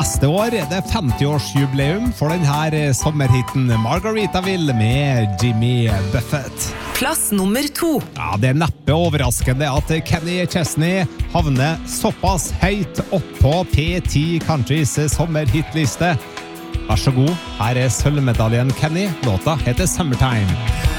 Neste år det 50-årsjubileum for den her sommerhitten Margaritaville med Jimmy Buffett. Plass nummer 2. Ja, det neppe overraskende at Kenny Chesney havner såpass høyt opp på P10 Countries sommerhitliste. Vær så god, her sølvmedaljen Kenny. Låta heter Summertime.